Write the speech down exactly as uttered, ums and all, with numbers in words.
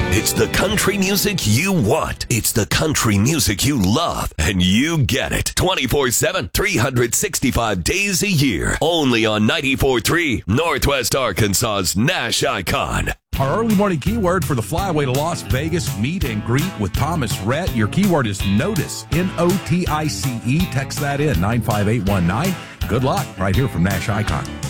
It's the country music you want. It's the country music you love. And you get it. twenty-four seven, three hundred sixty-five days a year. Only on ninety-four point three Northwest Arkansas's Nash Icon. Our early morning keyword for the flyaway to Las Vegas meet and greet with Thomas Rhett. Your keyword is notice, N O T I C E. Text that in, nine five eight one nine. Good luck right here from Nash Icon.